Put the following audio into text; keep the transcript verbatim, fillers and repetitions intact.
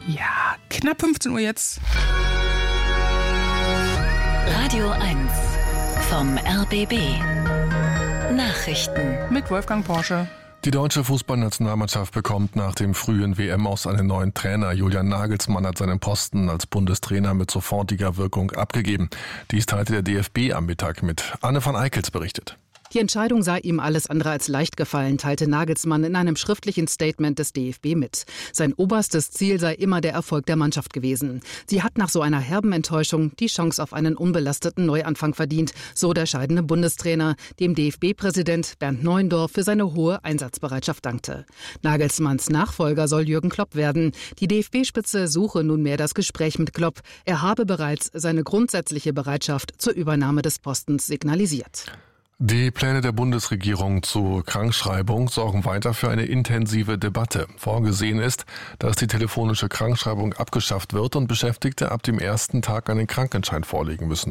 Ja, knapp fünfzehn Uhr jetzt. Radio eins vom R B B. Nachrichten mit Wolfgang Porsche. Die deutsche Fußballnationalmannschaft bekommt nach dem frühen W M-Aus einen neuen Trainer. Julian Nagelsmann hat seinen Posten als Bundestrainer mit sofortiger Wirkung abgegeben. Dies teilte der D F B am Mittag mit. Anne van Eickels berichtet. Die Entscheidung sei ihm alles andere als leicht gefallen, teilte Nagelsmann in einem schriftlichen Statement des D F B mit. Sein oberstes Ziel sei immer der Erfolg der Mannschaft gewesen. Sie hat nach so einer herben Enttäuschung die Chance auf einen unbelasteten Neuanfang verdient, so der scheidende Bundestrainer, dem D F B-Präsident Bernd Neuendorf für seine hohe Einsatzbereitschaft dankte. Nagelsmanns Nachfolger soll Jürgen Klopp werden. Die D F B-Spitze suche nunmehr das Gespräch mit Klopp. Er habe bereits seine grundsätzliche Bereitschaft zur Übernahme des Postens signalisiert. Die Pläne der Bundesregierung zur Krankschreibung sorgen weiter für eine intensive Debatte. Vorgesehen ist, dass die telefonische Krankschreibung abgeschafft wird und Beschäftigte ab dem ersten Tag einen Krankenschein vorlegen müssen.